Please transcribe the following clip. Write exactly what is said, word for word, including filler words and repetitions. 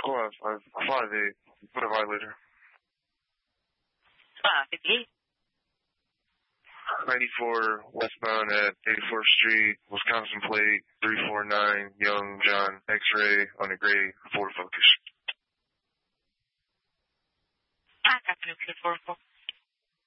five, five, five, eight. Put a violator. Uh, fifty-eight. ninety-four westbound at eighty-fourth Street, Wisconsin plate, three four nine, Young John, X-ray on a gray, Ford Focus. Ah, Captain, four four.